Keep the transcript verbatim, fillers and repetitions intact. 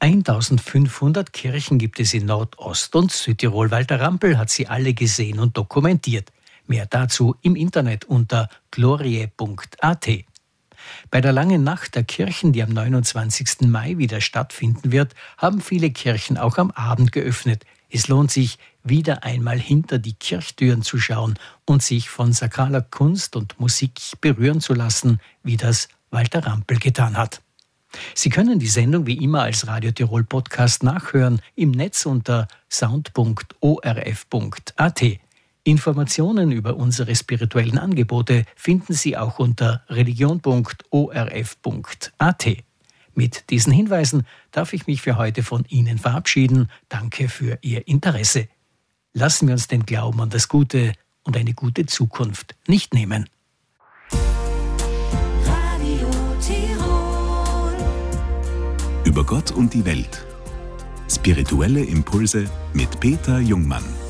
eintausendfünfhundert Kirchen gibt es in Nordost- und Südtirol. Walter Rampel hat sie alle gesehen und dokumentiert. Mehr dazu im Internet unter glorie punkt a t. Bei der langen Nacht der Kirchen, die am neunundzwanzigsten Mai wieder stattfinden wird, haben viele Kirchen auch am Abend geöffnet. Es lohnt sich, wieder einmal hinter die Kirchtüren zu schauen und sich von sakraler Kunst und Musik berühren zu lassen, wie das Walter Rampel getan hat. Sie können die Sendung wie immer als Radio Tirol Podcast nachhören im Netz unter sound punkt o r f punkt a t. Informationen über unsere spirituellen Angebote finden Sie auch unter religion punkt o r f punkt a t. Mit diesen Hinweisen darf ich mich für heute von Ihnen verabschieden. Danke für Ihr Interesse. Lassen wir uns den Glauben an das Gute und eine gute Zukunft nicht nehmen. Über Gott und die Welt. Spirituelle Impulse mit Peter Jungmann.